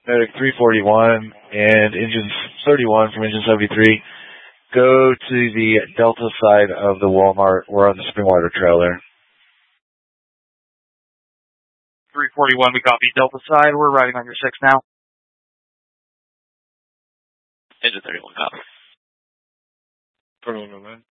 Medic 341 and engine 31 from engine 73. Go to the Delta side of the Walmart. We're on the Springwater trailer. 341, we copy Delta side. We're riding on your 6 now. Engine 31, copy. 4109.